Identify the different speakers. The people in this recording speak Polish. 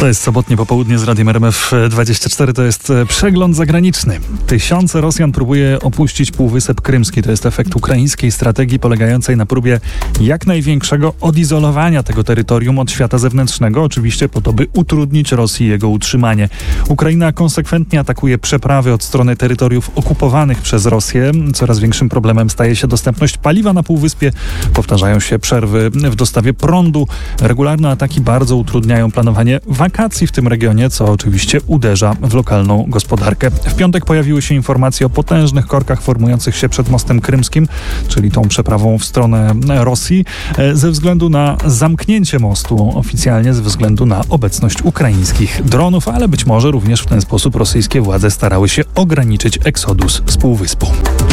Speaker 1: To jest sobotnie popołudnie z Radiem RMF24, to jest przegląd zagraniczny. Tysiące Rosjan próbuje opuścić Półwysep Krymski. To jest efekt ukraińskiej strategii polegającej na próbie jak największego odizolowania tego terytorium od świata zewnętrznego, oczywiście po to, by utrudnić Rosji jego utrzymanie. Ukraina konsekwentnie atakuje przeprawy od strony terytoriów okupowanych przez Rosję. Coraz większym problemem staje się dostępność paliwa na Półwyspie. Powtarzają się przerwy w dostawie prądu. Regularne ataki bardzo utrudniają planowanie wakacji w tym regionie, co oczywiście uderza w lokalną gospodarkę. W piątek pojawiły się informacje o potężnych korkach formujących się przed mostem krymskim, czyli tą przeprawą w stronę Rosji, ze względu na zamknięcie mostu, oficjalnie ze względu na obecność ukraińskich dronów, ale być może również w ten sposób rosyjskie władze starały się ograniczyć eksodus z Półwyspu.